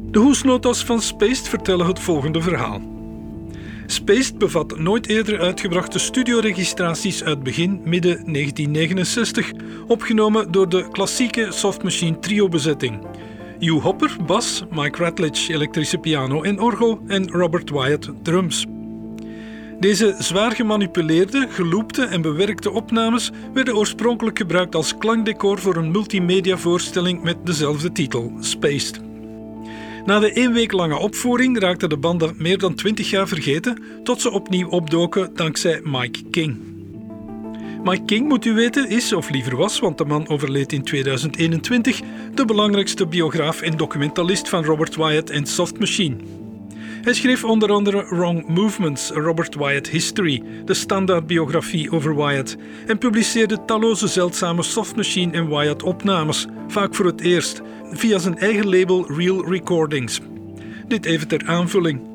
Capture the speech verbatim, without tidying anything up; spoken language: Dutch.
De hoesnota's van Spaced vertellen het volgende verhaal. Spaced bevat nooit eerder uitgebrachte studioregistraties uit begin midden negentien negenenzestig, opgenomen door de klassieke Soft Machine trio-bezetting. Hugh Hopper, bas, Mike Ratledge, elektrische piano en orgel en Robert Wyatt, drums. Deze zwaar gemanipuleerde, geloopte en bewerkte opnames werden oorspronkelijk gebruikt als klankdecor voor een multimedia-voorstelling met dezelfde titel, Spaced. Na de één week lange opvoering raakten de banden meer dan twintig jaar vergeten, tot ze opnieuw opdoken dankzij Mike King. Mike King, moet u weten, is, of liever was, want de man overleed in tweeduizend eenentwintig, de belangrijkste biograaf en documentalist van Robert Wyatt en Soft Machine. Hij schreef onder andere Wrong Movements, A Robert Wyatt History, de standaardbiografie over Wyatt, en publiceerde talloze zeldzame Soft Machine en Wyatt opnames, vaak voor het eerst, via zijn eigen label Real Recordings. Dit even ter aanvulling.